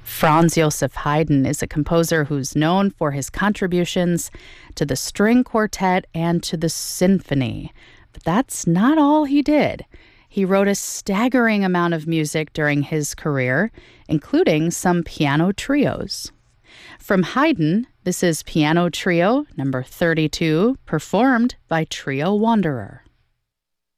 Franz Joseph Haydn is a composer who's known for his contributions to the string quartet and to the symphony. But that's not all he did. He wrote a staggering amount of music during his career, including some piano trios. From Haydn, this is Piano Trio number 32, performed by Trio Wanderer.